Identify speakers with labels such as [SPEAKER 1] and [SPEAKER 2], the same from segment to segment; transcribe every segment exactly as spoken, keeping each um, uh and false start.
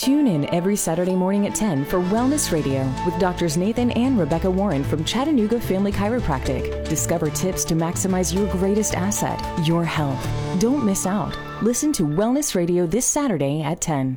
[SPEAKER 1] Tune in every Saturday morning at ten for Wellness Radio with Doctors Nathan and Rebecca Warren from Chattanooga Family Chiropractic. Discover tips to maximize your greatest asset, your health. Don't miss out. Listen to Wellness Radio this Saturday at ten.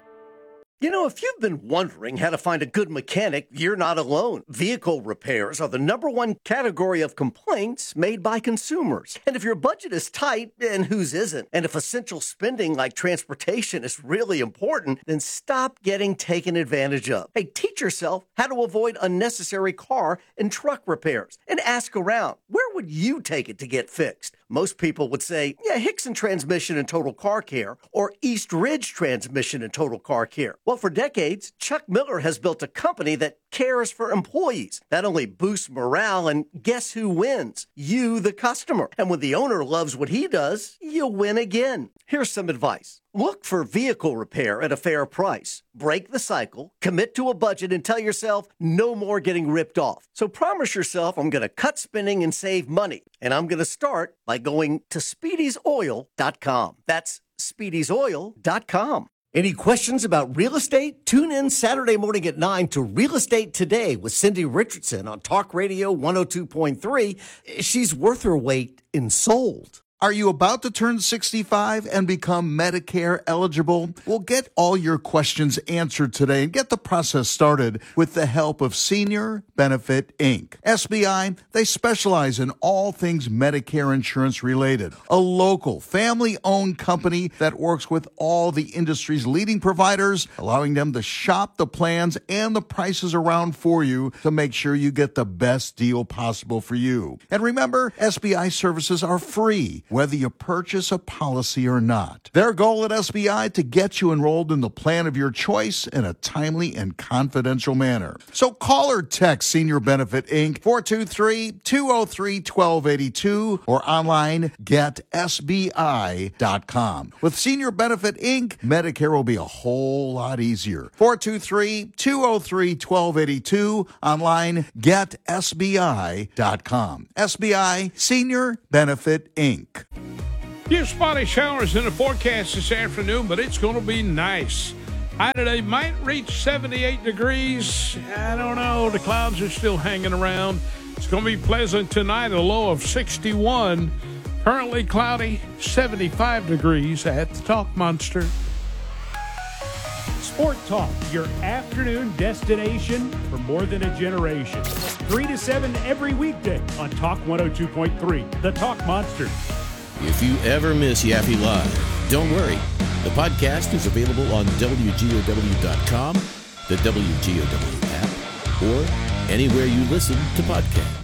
[SPEAKER 2] You know, if you've been wondering how to find a good mechanic, you're not alone. Vehicle repairs are the number one category of complaints made by consumers. And if your budget is tight, and whose isn't? And if essential spending like transportation is really important, then stop getting taken advantage of. Hey, teach yourself how to avoid unnecessary car and truck repairs. And ask around, where would you take it to get fixed? Most people would say, yeah, Hickson Transmission and Total Car Care, or East Ridge Transmission and Total Car Care. Well, for decades, Chuck Miller has built a company that cares for employees. That only boosts morale, and guess who wins? You, the customer. And when the owner loves what he does, you win again. Here's some advice. Look for vehicle repair at a fair price. Break the cycle, commit to a budget, and tell yourself no more getting ripped off. So promise yourself, I'm going to cut spending and save money. And I'm going to start by going to speedys oil dot com. That's speedys oil dot com. Any questions about real estate? Tune in Saturday morning at nine to Real Estate Today with Cindy Richardson on Talk Radio one oh two point three. She's worth her weight in sold.
[SPEAKER 3] Are you about to turn sixty-five and become Medicare eligible? Well, get all your questions answered today and get the process started with the help of Senior Benefit Incorporated. S B I, they specialize in all things Medicare insurance related. A local, family-owned company that works with all the industry's leading providers, allowing them to shop the plans and the prices around for you to make sure you get the best deal possible for you. And remember, S B I services are free, whether you purchase a policy or not. Their goal at S B I to get you enrolled in the plan of your choice in a timely and confidential manner. So call or text Senior Benefit Incorporated, four two three, two oh three, one two eight two, or online get S B I dot com. With Senior Benefit Incorporated, Medicare will be a whole lot easier. four two three, two oh three, one two eight two, online get S B I dot com. S B I, Senior Benefit Incorporated.
[SPEAKER 4] Few spotty showers in the forecast this afternoon, but it's going to be nice. High today might reach seventy-eight degrees. I don't know. The clouds are still hanging around. It's going to be pleasant tonight, a low of sixty-one. Currently cloudy, seventy-five degrees at the Talk Monster.
[SPEAKER 5] Sport Talk, your afternoon destination for more than a generation. three to seven every weekday on Talk one oh two point three, the Talk Monster.
[SPEAKER 6] If you ever miss Yaffe Live, don't worry. The podcast is available on W G O W dot com, the W G O W app, or anywhere you listen to podcasts.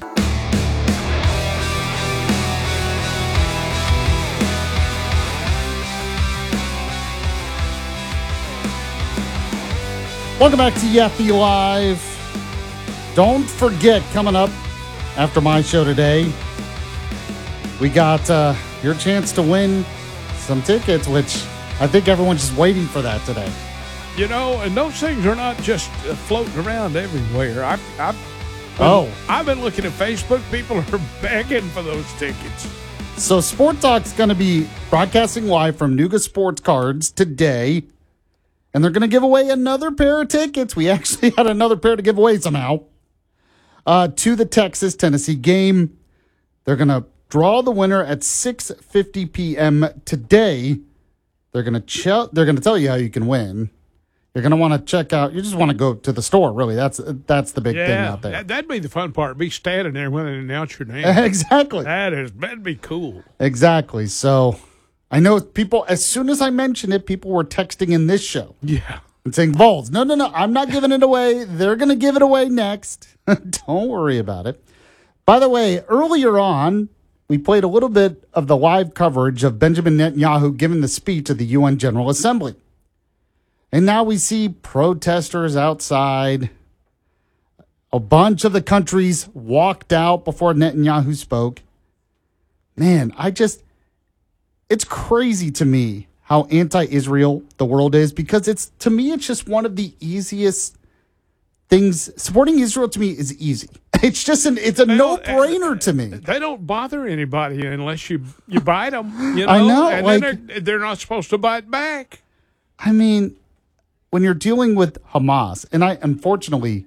[SPEAKER 7] Welcome back to Yaffe Live. Don't forget, coming up after my show today, we got uh, your chance to win some tickets, which I think everyone's just waiting for that today.
[SPEAKER 4] You know, and those things are not just uh, floating around everywhere. I, I,
[SPEAKER 7] oh.
[SPEAKER 4] I've been looking at Facebook. People are begging for those tickets.
[SPEAKER 7] So Sport Talk's going to be broadcasting live from Nuga Sports Cards today, and they're going to give away another pair of tickets. We actually had another pair to give away somehow uh, to the Texas-Tennessee game. They're going to draw the winner at six fifty p.m. today. They're going to ch- They're going to tell you how you can win. You're going to want to check out. You just want to go to the store, really. That's that's the big
[SPEAKER 4] yeah,
[SPEAKER 7] thing out there.
[SPEAKER 4] That, that'd be the fun part. Be standing there when they announce your name.
[SPEAKER 7] Exactly.
[SPEAKER 4] That is, that'd be cool.
[SPEAKER 7] Exactly. So I know people, as soon as I mentioned it, people were texting in this show.
[SPEAKER 4] Yeah.
[SPEAKER 7] And saying, Vols, no, no, no, I'm not giving it away. They're going to give it away next. Don't worry about it. By the way, earlier on, we played a little bit of the live coverage of Benjamin Netanyahu giving the speech at the U N General Assembly. And now we see protesters outside. A bunch of the countries walked out before Netanyahu spoke. Man, I just, it's crazy to me how anti-Israel the world is, because it's, to me, it's just one of the easiest things. Supporting Israel to me is easy. It's just an, it's a no-brainer to me.
[SPEAKER 4] They don't bother anybody unless you, you bite them. You know?
[SPEAKER 7] I know.
[SPEAKER 4] And
[SPEAKER 7] like,
[SPEAKER 4] then they're, they're not supposed to bite back.
[SPEAKER 7] I mean, when you're dealing with Hamas, and I unfortunately,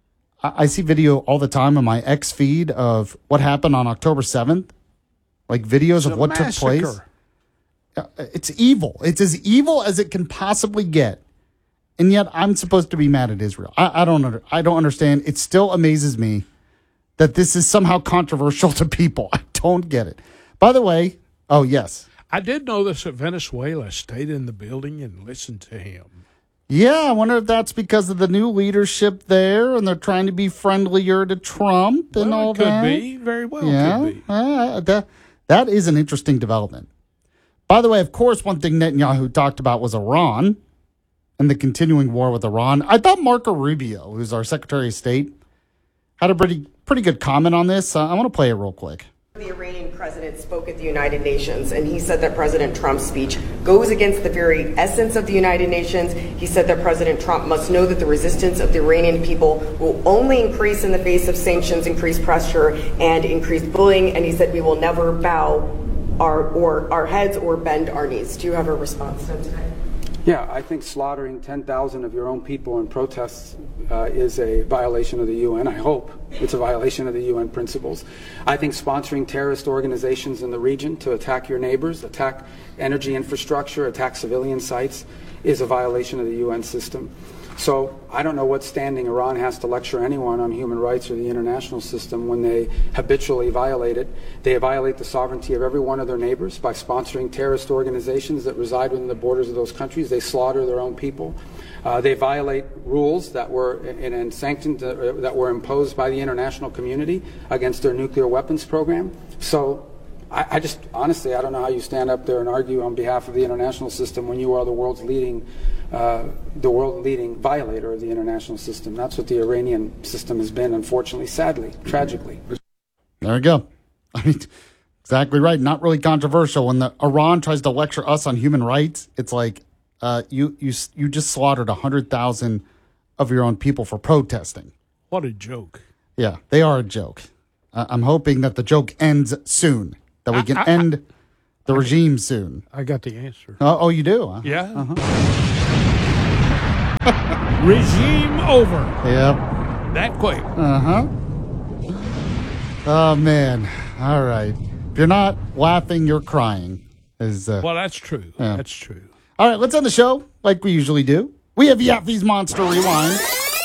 [SPEAKER 7] I, I see video all the time on my X feed of what happened on October seventh, like videos
[SPEAKER 4] It's
[SPEAKER 7] of
[SPEAKER 4] a
[SPEAKER 7] what took
[SPEAKER 4] massacre.
[SPEAKER 7] place. Uh, It's evil. It's as evil as it can possibly get. And yet I'm supposed to be mad at Israel. I, I don't under, I don't understand. It still amazes me that this is somehow controversial to people. I don't get it. By the way, oh, yes.
[SPEAKER 4] I did notice that Venezuela stayed in the building and listened to him.
[SPEAKER 7] Yeah, I wonder if that's because of the new leadership there and they're trying to be friendlier to Trump and
[SPEAKER 4] Well,
[SPEAKER 7] all
[SPEAKER 4] it could
[SPEAKER 7] that.
[SPEAKER 4] be. Very well
[SPEAKER 7] Yeah,
[SPEAKER 4] could be.
[SPEAKER 7] uh, that, that is an interesting development. By the way, of course, one thing Netanyahu talked about was Iran and the continuing war with Iran. I thought Marco Rubio, who's our Secretary of State, had a pretty pretty good comment on this. Uh, I want to play it real quick.
[SPEAKER 8] The Iranian president spoke at the United Nations, and he said that President Trump's speech goes against the very essence of the United Nations. He said that President Trump must know that the resistance of the Iranian people will only increase in the face of sanctions, increased pressure, and increased bullying. And he said we will never bow our or our heads or bend our knees. Do you have a response to him today?
[SPEAKER 9] Yeah, I think slaughtering ten thousand of your own people in protests uh, is a violation of the U N. I hope it's a violation of the U N principles. I think sponsoring terrorist organizations in the region to attack your neighbors, attack energy infrastructure, attack civilian sites is a violation of the U N system. So I don't know what standing Iran has to lecture anyone on human rights or the international system when they habitually violate it. They violate the sovereignty of every one of their neighbors by sponsoring terrorist organizations that reside within the borders of those countries. They slaughter their own people. Uh, they violate rules that were and, and sanctions uh, that were imposed by the international community against their nuclear weapons program. So I, I just, honestly, I don't know how you stand up there and argue on behalf of the international system when you are the world's leading Uh, the world leading violator of the international system. That's what the Iranian system has been, unfortunately, sadly, tragically.
[SPEAKER 7] There we go. I mean, exactly right. Not really controversial. When the Iran tries to lecture us on human rights, it's like uh, you you you just slaughtered a hundred thousand of your own people for protesting.
[SPEAKER 4] What a joke!
[SPEAKER 7] Yeah, they are a joke. Uh, I'm hoping that the joke ends soon. That we can
[SPEAKER 4] I, I,
[SPEAKER 7] end the
[SPEAKER 4] I,
[SPEAKER 7] regime soon.
[SPEAKER 4] I got the answer.
[SPEAKER 7] Uh, oh, you do? Huh?
[SPEAKER 4] Yeah.
[SPEAKER 7] Uh-huh.
[SPEAKER 4] Regime over.
[SPEAKER 7] Yep.
[SPEAKER 4] That quick.
[SPEAKER 7] Uh-huh. Oh, man. All right. If you're not laughing, you're crying. Is uh,
[SPEAKER 4] Well, that's true.
[SPEAKER 7] Yeah.
[SPEAKER 4] That's true.
[SPEAKER 7] All right, let's end the show like we usually do. We have Yaffe's Monster Rewind.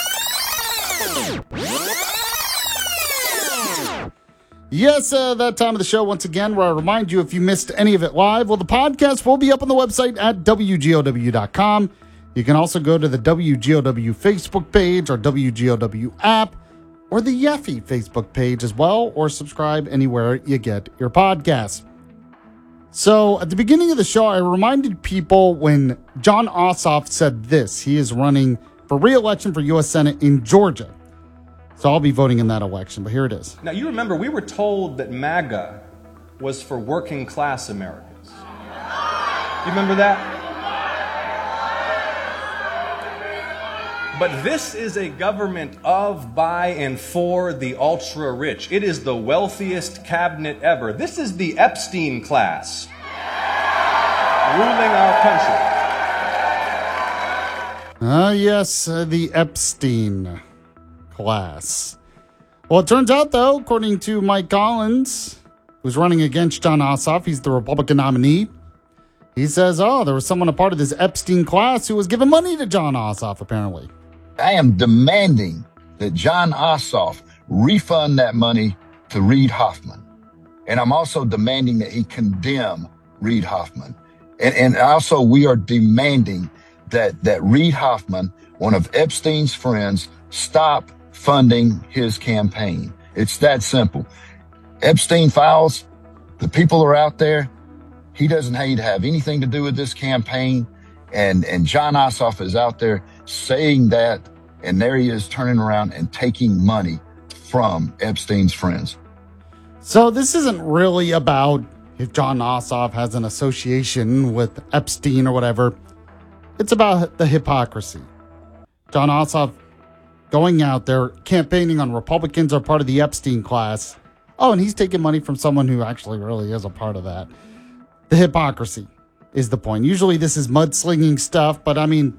[SPEAKER 7] Yes, uh, that time of the show, once again, where I remind you if you missed any of it live, well, the podcast will be up on the website at W G O W dot com. You can also go to the W G O W Facebook page or W G O W app or the Yaffe Facebook page as well, or subscribe anywhere you get your podcasts. So at the beginning of the show, I reminded people when Jon Ossoff said this. He is running for re-election for U S Senate in Georgia. So I'll be voting in that election, but here it is.
[SPEAKER 10] Now, you remember, we were told that MAGA was for working class Americans. You remember that? But this is a government of, by, and for the ultra-rich. It is the wealthiest cabinet ever. This is the Epstein class ruling our country.
[SPEAKER 7] Ah, uh, yes, uh, the Epstein class. Well, it turns out, though, according to Mike Collins, who's running against Jon Ossoff, he's the Republican nominee. He says, oh, there was someone a part of this Epstein class who was giving money to Jon Ossoff, apparently.
[SPEAKER 11] I am demanding that Jon Ossoff refund that money to Reid Hoffman. And I'm also demanding that he condemn Reid Hoffman. And, and also we are demanding that, that Reid Hoffman, one of Epstein's friends, stop funding his campaign. It's that simple. Epstein files, the people are out there. He doesn't need to have anything to do with this campaign. And, and Jon Ossoff is out there saying that, and there he is turning around and taking money from Epstein's friends.
[SPEAKER 7] So this isn't really about if Jon Ossoff has an association with Epstein or whatever. It's about the hypocrisy. Jon Ossoff going out there campaigning on Republicans are part of the Epstein class. Oh, and he's taking money from someone who actually really is a part of that. The hypocrisy is the point. Usually this is mudslinging stuff, but I mean,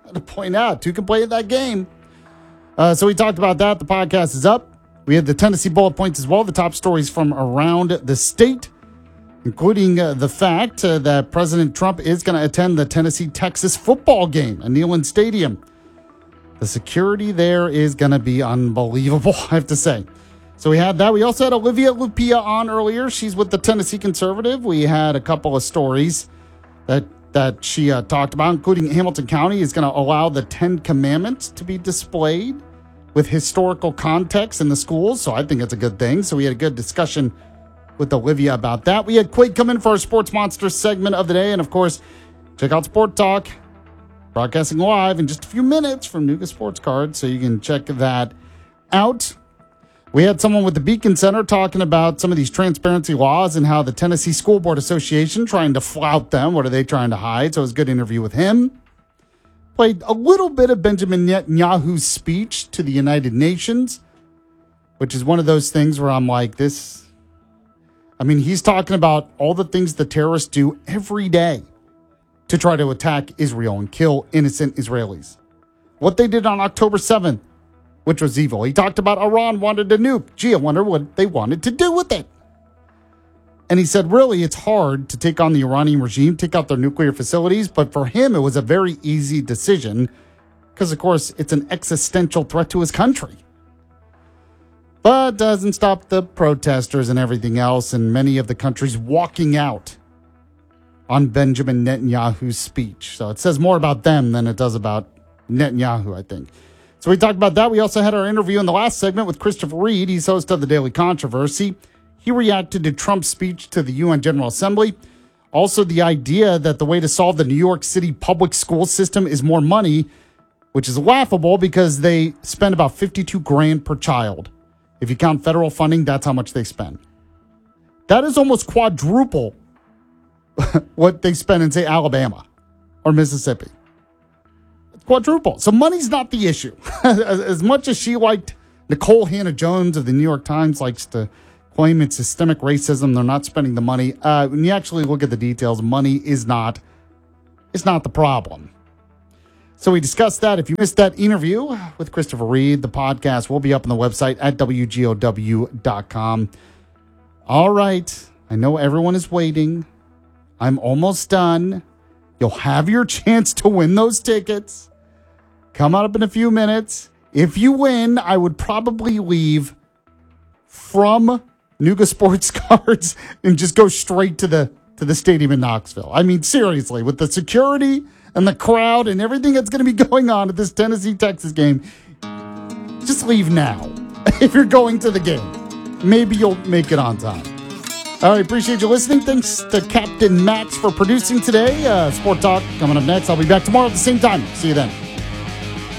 [SPEAKER 7] to point out, two can play that game. Uh, so we talked about that. The podcast is up. We had the Tennessee bullet points as well, the top stories from around the state, including uh, the fact uh, that President Trump is going to attend the Tennessee-Texas football game at Neyland Stadium. The security there is going to be unbelievable, I have to say. So we had that. We also had Olivia Lupia on earlier. She's with the Tennessee Conservative. We had a couple of stories that that she uh, talked about, including Hamilton County is going to allow the Ten Commandments to be displayed with historical context in the schools. So I think it's a good thing. So we had a good discussion with Olivia about that. We had Quade come in for our Sports Monsters segment of the day. And of course, check out Sport Talk, broadcasting live in just a few minutes from Nuga Sports Card. So you can check that out. We had someone with the Beacon Center talking about some of these transparency laws and how the Tennessee School Board Association trying to flout them. What are they trying to hide? So it was a good interview with him. Played a little bit of Benjamin Netanyahu's speech to the United Nations, which is one of those things where I'm like, this, I mean, he's talking about all the things the terrorists do every day to try to attack Israel and kill innocent Israelis. What they did on October seventh, which was evil. He talked about Iran wanted to nuke. Gee, I wonder what they wanted to do with it. And he said, really, it's hard to take on the Iranian regime, take out their nuclear facilities. But for him, it was a very easy decision because, of course, it's an existential threat to his country. But doesn't stop the protesters and everything else and many of the countries walking out on Benjamin Netanyahu's speech. So it says more about them than it does about Netanyahu, I think. So we talked about that. We also had our interview in the last segment with Christopher Reed. He's host of the Daily Controversy. He reacted to Trump's speech to the U N General Assembly. Also, the idea that the way to solve the New York City public school system is more money, which is laughable because they spend about fifty-two grand per child. If you count federal funding, that's how much they spend. That is almost quadruple what they spend in, say, Alabama or Mississippi. It's quadruple. So money's not the issue. As much as she liked, Nicole Hannah-Jones of the New York Times likes to claim it's systemic racism, they're not spending the money. Uh, when you actually look at the details, money is not, is not the problem. So we discussed that. If you missed that interview with Christopher Reed, the podcast will be up on the website at W G O W dot com. All right. I know everyone is waiting. I'm almost done. You'll have your chance to win those tickets. Come on up in a few minutes. If you win, I would probably leave from Nuga Sports Cards and just go straight to the to the stadium in Knoxville. I mean, seriously, with the security and the crowd and everything that's going to be going on at this Tennessee-Texas game, just leave now if you're going to the game. Maybe you'll make it on time. All right, appreciate you listening. Thanks to Captain Max for producing today. Uh, Sport Talk coming up next. I'll be back tomorrow at the same time. See you then.